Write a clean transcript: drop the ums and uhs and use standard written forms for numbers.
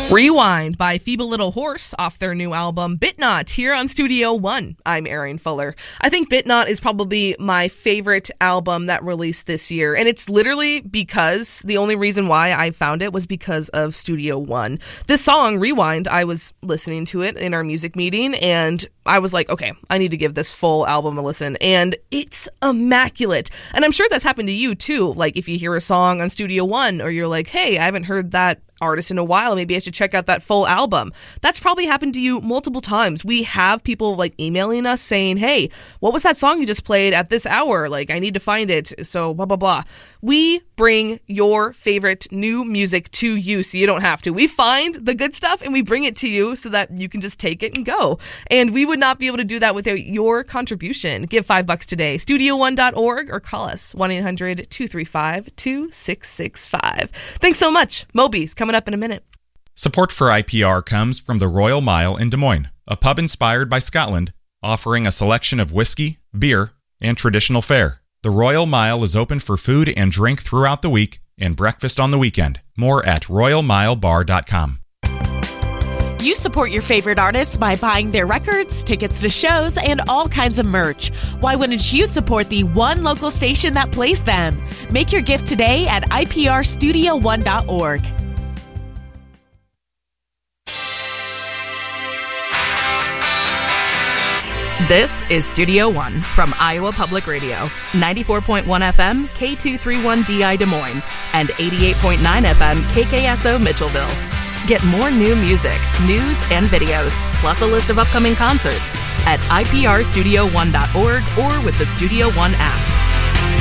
Rewind by Feeble Little Horse off their new album Bitnot here on Studio One. I'm Erin Fuller. I think Bitnot is probably my favorite album that released this year, and it's literally because the only reason why I found it was because of Studio One. This song, Rewind, I was listening to it in our music meeting, and I was like, okay, I need to give this full album a listen, and it's immaculate. And I'm sure that's happened to you too. Like if you hear a song on Studio One, or you're like, hey, I haven't heard that artist in a while, maybe I should check out that full album. That's probably happened to you multiple times. We have people like emailing us saying, hey, what was that song you just played at this hour? Like, I need to find it. So blah, blah, blah. We bring your favorite new music to you so you don't have to. We find the good stuff and we bring it to you so that you can just take it and go. And we would not be able to do that without your contribution. Give $5 today. Studio1.org or call us 1-800-235-2665. Thanks so much. Moby's coming up in a minute. Support for IPR comes from the Royal Mile in Des Moines, a pub inspired by Scotland, offering a selection of whiskey, beer, and traditional fare. The Royal Mile is open for food and drink throughout the week and breakfast on the weekend. More at royalmilebar.com. You support your favorite artists by buying their records, tickets to shows, and all kinds of merch. Why wouldn't you support the one local station that plays them? Make your gift today at iprstudio1.org. This is Studio One from Iowa Public Radio, 94.1 FM, K231DI Des Moines, and 88.9 FM, KKSO Mitchellville. Get more new music, news, and videos, plus a list of upcoming concerts at iprstudio1.org or with the Studio One app.